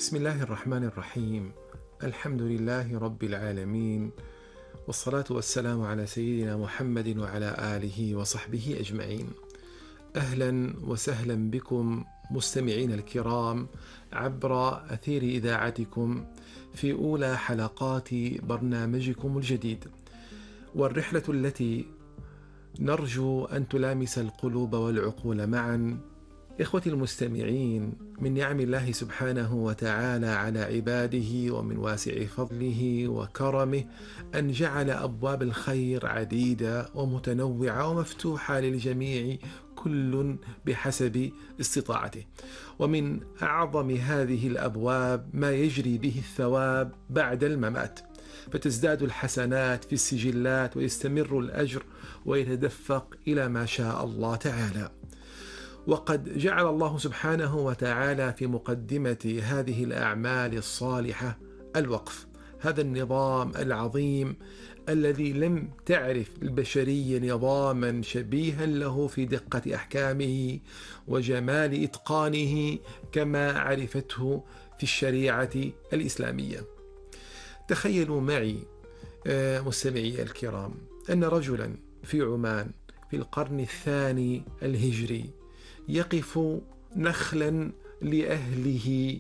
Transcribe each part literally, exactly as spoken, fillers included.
بسم الله الرحمن الرحيم. الحمد لله رب العالمين، والصلاة والسلام على سيدنا محمد وعلى آله وصحبه أجمعين. أهلا وسهلا بكم مستمعين الكرام عبر أثير إذاعتكم في أولى حلقات برنامجكم الجديد، والرحلة التي نرجو أن تلامس القلوب والعقول معا. إخوتي المستمعين، من نعم الله سبحانه وتعالى على عباده ومن واسع فضله وكرمه أن جعل أبواب الخير عديدة ومتنوعة ومفتوحة للجميع، كل بحسب استطاعته. ومن أعظم هذه الأبواب ما يجري به الثواب بعد الممات، فتزداد الحسنات في السجلات ويستمر الأجر ويتدفق إلى ما شاء الله تعالى. وقد جعل الله سبحانه وتعالى في مقدمة هذه الأعمال الصالحة الوقف، هذا النظام العظيم الذي لم تعرف البشرية نظاما شبيها له في دقة أحكامه وجمال إتقانه كما عرفته في الشريعة الإسلامية. تخيلوا معي مستمعي الكرام أن رجلا في عمان في القرن الثاني الهجري يقف نخلا لأهله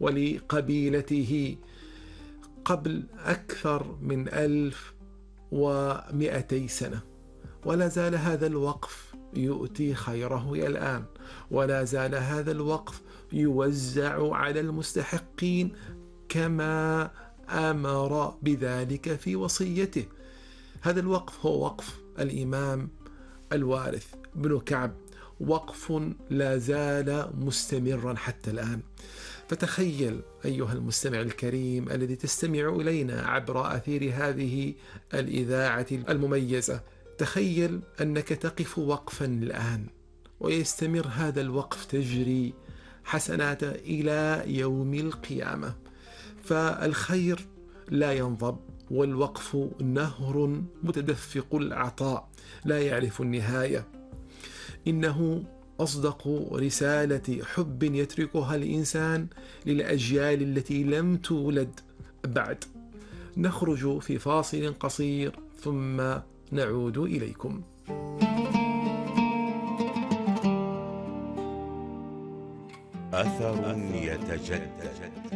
ولقبيلته قبل أكثر من ألف ومئتي سنة، ولا زال هذا الوقف يؤتي خيره إلى الآن، ولا زال هذا الوقف يوزع على المستحقين كما أمر بذلك في وصيته. هذا الوقف هو وقف الإمام الوارث بن كعب، وقف لا زال مستمرا حتى الآن. فتخيل أيها المستمع الكريم الذي تستمع إلينا عبر أثير هذه الإذاعة المميزة، تخيل أنك تقف وقفا الآن ويستمر هذا الوقف تجري حسنات إلى يوم القيامة. فالخير لا ينضب، والوقف نهر متدفق العطاء لا يعرف النهاية. إنه أصدق رسالة حب يتركها الإنسان للأجيال التي لم تولد بعد. نخرج في فاصل قصير ثم نعود إليكم. أثر يتجدد.